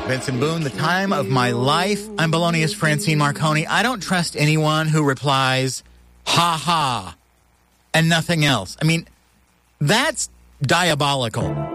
Vincent Boone, the time of my life. I'm Bologna's Francine Marconi. I don't trust anyone who replies, ha ha, and nothing else. I mean, that's diabolical.